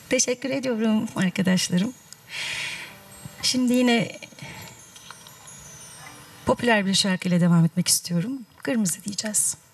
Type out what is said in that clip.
Teşekkür ediyorum arkadaşlarım. Şimdi yine popüler bir şarkıyla devam etmek istiyorum. Kırmızı diyeceğiz.